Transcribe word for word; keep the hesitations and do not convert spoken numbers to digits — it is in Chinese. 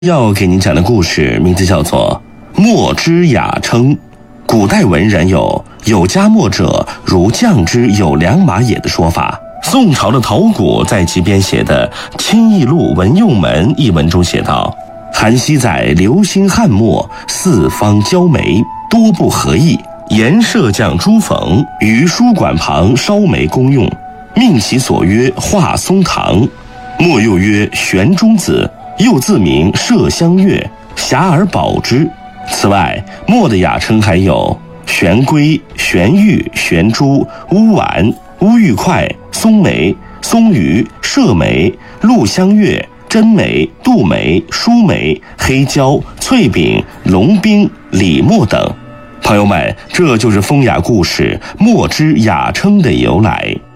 要给您讲的故事名字叫做墨之雅称。古代文人有有家墨者如将之有良马也的说法。宋朝的陶谷在其编写的《清异录文用门》一文中写道：韩熙载留心汉墨，四方交眉，多不合意，言设匠朱讽于书馆旁烧眉公用，命其所曰画松堂。墨又曰玄中子，又自名麝香月，遐而宝之。此外，墨的雅称还有玄龟、玄玉、玄珠、乌丸、乌玉块、松梅、松榆、麝梅、陆香月、真梅、杜梅、舒梅、黑椒、翠饼、龙冰、李墨等。朋友们，这就是风雅故事墨之雅称的由来。